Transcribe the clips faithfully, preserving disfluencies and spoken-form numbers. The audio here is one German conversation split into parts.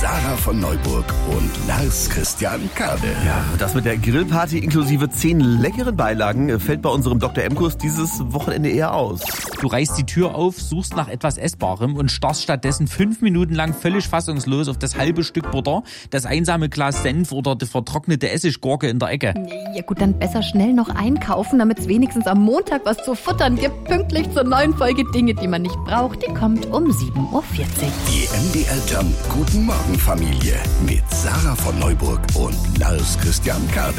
Sarah von Neuburg und Lars Christian Kade. Ja, das mit der Grillparty inklusive zehn leckeren Beilagen fällt bei unserem Doktor M-Kurs dieses Wochenende eher aus. Du reißt die Tür auf, suchst nach etwas Essbarem und starrst stattdessen fünf Minuten lang völlig fassungslos auf das halbe Stück Butter, das einsame Glas Senf oder die vertrocknete Essiggurke in der Ecke. Ja gut, dann besser schnell noch einkaufen, damit es wenigstens am Montag was zu futtern gibt. Pünktlich zur neuen Folge Dinge, die man nicht braucht. Die kommt um sieben Uhr vierzig. Die M D R Jump Guten Morgen Familie mit Sarah von Neuburg und Lars Christian Kade.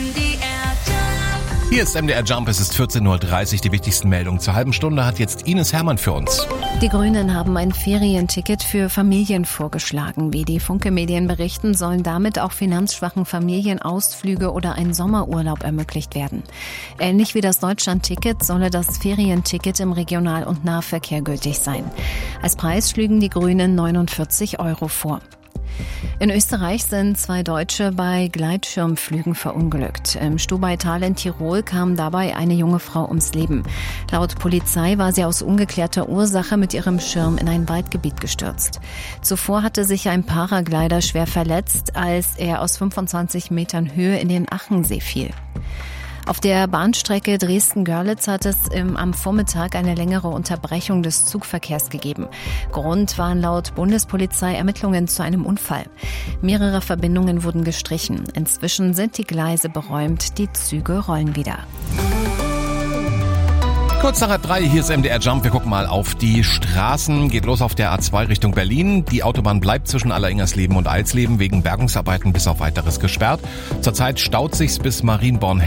Hier ist M D R Jump, es ist vierzehn Uhr dreißig, die wichtigsten Meldungen. Zur halben Stunde hat jetzt Ines Hermann für uns. Die Grünen haben ein Ferienticket für Familien vorgeschlagen. Wie die Funke-Medien berichten, sollen damit auch finanzschwachen Familien Ausflüge oder ein Sommerurlaub ermöglicht werden. Ähnlich wie das Deutschland-Ticket solle das Ferienticket im Regional- und Nahverkehr gültig sein. Als Preis schlügen die Grünen neunundvierzig Euro vor. In Österreich sind zwei Deutsche bei Gleitschirmflügen verunglückt. Im Stubaital in Tirol kam dabei eine junge Frau ums Leben. Laut Polizei war sie aus ungeklärter Ursache mit ihrem Schirm in ein Waldgebiet gestürzt. Zuvor hatte sich ein Paraglider schwer verletzt, als er aus fünfundzwanzig Metern Höhe in den Achensee fiel. Auf der Bahnstrecke Dresden-Görlitz hat es im, am Vormittag eine längere Unterbrechung des Zugverkehrs gegeben. Grund waren laut Bundespolizei Ermittlungen zu einem Unfall. Mehrere Verbindungen wurden gestrichen. Inzwischen sind die Gleise beräumt, die Züge rollen wieder. Kurz nach halb drei, hier ist M D R Jump. Wir gucken mal auf die Straßen. Geht los auf der A zwei Richtung Berlin. Die Autobahn bleibt zwischen Alleringers und Eilsleben wegen Bergungsarbeiten bis auf weiteres gesperrt. Zurzeit staut sich's bis Marienborn